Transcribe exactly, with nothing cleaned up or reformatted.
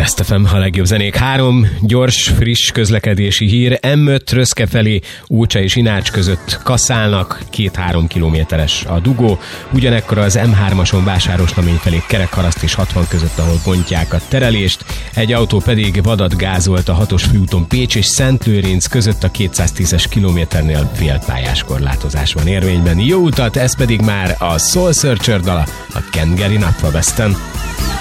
Best ef em, a legjobb zenék. Három gyors, friss közlekedési hír. em öt Röszke felé Ócsa és Inács között kaszálnak, két-három kilométeres a dugó. Ugyanekkor az em hármason Vásárosnamény felé Kerekharaszt és hatvan között, ahol bontják a terelést. Egy autó pedig vadat gázolt a hatos főúton Pécs és Szentlőrinc között, a kétszáztízes kilométernél félpályás korlátozás van érvényben. Jó utat, ez pedig már a Soul Searcher dala, a Can't Get Enough a Besten.